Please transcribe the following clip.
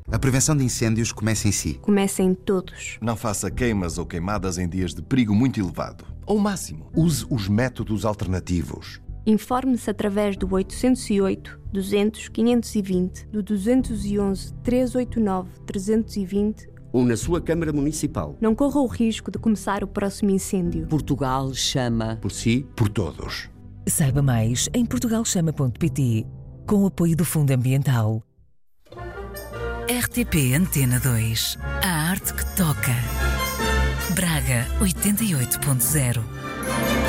A prevenção de incêndios começa em si. Começa em todos. Não faça queimas ou queimadas em dias de perigo muito elevado. Ao máximo. Use os métodos alternativos. Informe-se através do 808 200 520, do 211 389 320 ou na sua Câmara Municipal. Não corra o risco de começar o próximo incêndio. Portugal chama. Por si, por todos. Saiba mais em portugalchama.pt, com o apoio do Fundo Ambiental. RTP Antena 2. A arte que toca. Braga 88.0.